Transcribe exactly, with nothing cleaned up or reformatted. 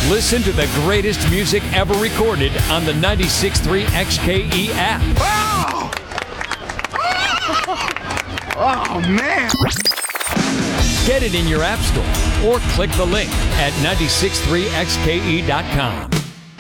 Listen to the greatest music ever recorded on the ninety-six point three X K E app. Oh! Oh, man! Get it in your app store or click the link at nine six three X K E dot com.